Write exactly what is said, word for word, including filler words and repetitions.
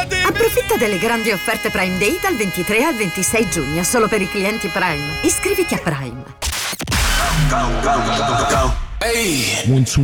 Approfitta delle grandi offerte Prime Day dal ventitré al ventisei giugno, solo per i clienti Prime. Iscriviti a Prime. Go, go, go, go, go. Ehi!